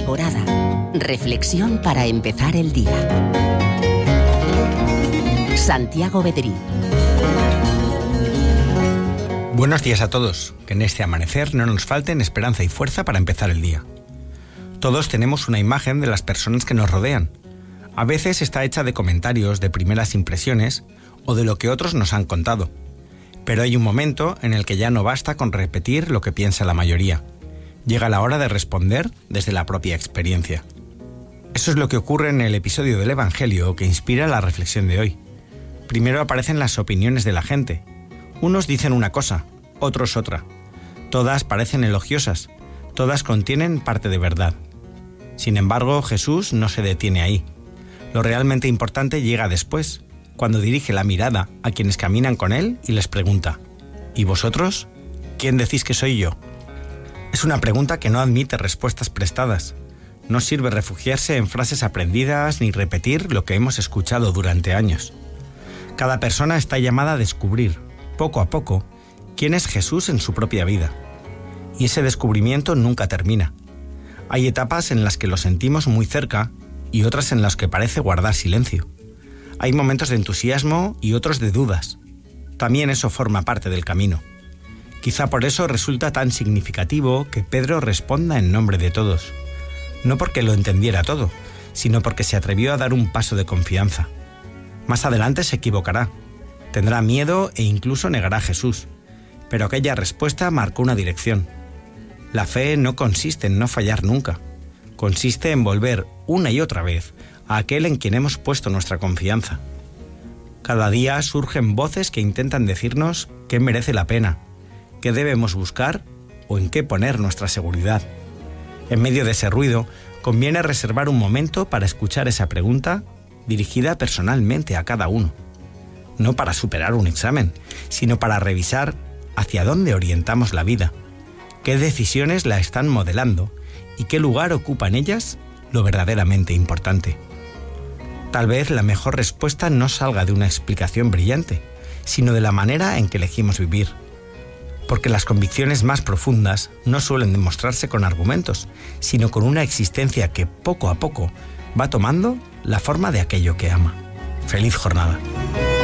Alborada. Reflexión para empezar el día. Santiago Bedrí. Buenos días a todos. Que en este amanecer no nos falten esperanza y fuerza para empezar el día. Todos tenemos una imagen de las personas que nos rodean. A veces está hecha de comentarios, de primeras impresiones o de lo que otros nos han contado. Pero hay un momento en el que ya no basta con repetir lo que piensa la mayoría. Llega la hora de responder desde la propia experiencia. Eso es lo que ocurre en el episodio del Evangelio que inspira la reflexión de hoy. Primero aparecen las opiniones de la gente. Unos dicen una cosa, otros otra. Todas parecen elogiosas, todas contienen parte de verdad. Sin embargo, Jesús no se detiene ahí. Lo realmente importante llega después, cuando dirige la mirada a quienes caminan con él y les pregunta: ¿y vosotros? ¿Quién decís que soy yo? Es una pregunta que no admite respuestas prestadas. No sirve refugiarse en frases aprendidas ni repetir lo que hemos escuchado durante años. Cada persona está llamada a descubrir, poco a poco, quién es Jesús en su propia vida. Y ese descubrimiento nunca termina. Hay etapas en las que lo sentimos muy cerca y otras en las que parece guardar silencio. Hay momentos de entusiasmo y otros de dudas. También eso forma parte del camino. Quizá por eso resulta tan significativo que Pedro responda en nombre de todos. No porque lo entendiera todo, sino porque se atrevió a dar un paso de confianza. Más adelante se equivocará. Tendrá miedo e incluso negará a Jesús. Pero aquella respuesta marcó una dirección. La fe no consiste en no fallar nunca. Consiste en volver una y otra vez a aquel en quien hemos puesto nuestra confianza. Cada día surgen voces que intentan decirnos qué merece la pena, qué debemos buscar o en qué poner nuestra seguridad. En medio de ese ruido, conviene reservar un momento para escuchar esa pregunta dirigida personalmente a cada uno. No para superar un examen, sino para revisar hacia dónde orientamos la vida, qué decisiones la están modelando y qué lugar ocupa en ellas lo verdaderamente importante. Tal vez la mejor respuesta no salga de una explicación brillante, sino de la manera en que elegimos vivir. Porque las convicciones más profundas no suelen demostrarse con argumentos, sino con una existencia que poco a poco va tomando la forma de aquello que ama. ¡Feliz jornada!